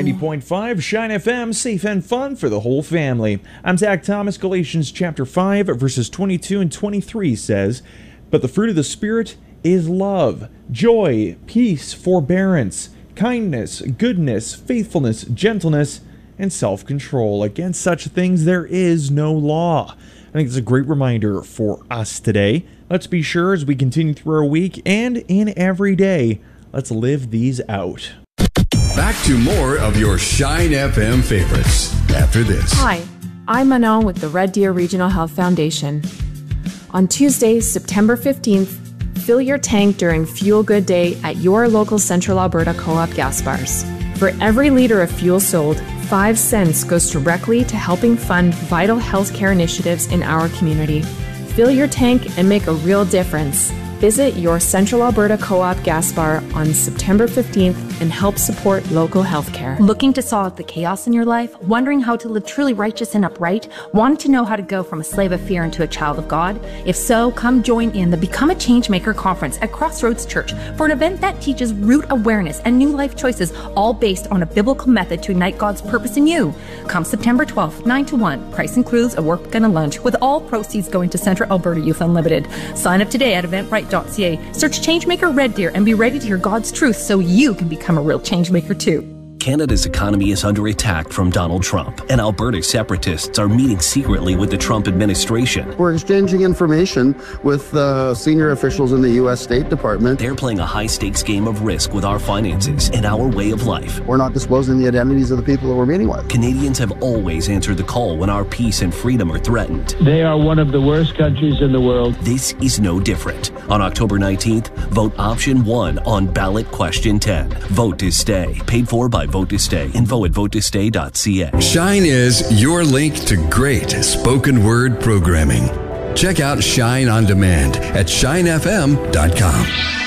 90.5 Shine FM, safe and fun for the whole family. I'm Zach Thomas. Galatians chapter 5, verses 22 and 23 says, "But the fruit of the Spirit is love, joy, peace, forbearance, kindness, goodness, faithfulness, gentleness, and self-control. Against such things there is no law." I think it's a great reminder for us today. Let's be sure as we continue through our week and in every day, let's live these out. Back to more of your Shine FM favorites after this. Hi, I'm Manon with the Red Deer Regional Health Foundation. On Tuesday, September 15th, fill your tank during Fuel Good Day at your local Central Alberta Co-op gas bars. For every liter of fuel sold, 5 cents goes directly to helping fund vital healthcare initiatives in our community. Fill your tank and make a real difference. Visit your Central Alberta Co-op gas bar on September 15th and help support local healthcare. Looking to solve the chaos in your life? Wondering how to live truly righteous and upright? Wanting to know how to go from a slave of fear into a child of God? If so, come join in the Become a Changemaker conference at Crossroads Church for an event that teaches root awareness and new life choices, all based on a biblical method to ignite God's purpose in you. Come September 12th, 9 to 1. Price includes a work and a lunch, with all proceeds going to Central Alberta Youth Unlimited. Sign up today at Eventbrite.ca. Search Changemaker Red Deer and be ready to hear God's truth so you can become a real changemaker too. Canada's economy is under attack from Donald Trump, and Alberta separatists are meeting secretly with the Trump administration. We're exchanging information with senior officials in the U.S. State Department. They're playing a high-stakes game of risk with our finances and our way of life. We're not disclosing the identities of the people that we're meeting with. Canadians have always answered the call when our peace and freedom are threatened. They are one of the worst countries in the world. This is no different. On October 19th, vote option 1 on ballot question 10. Vote to stay. Paid for by Vote to Stay. Info at votetostay.ca. Shine is your link to great spoken word programming. Check out Shine on Demand at shinefm.com.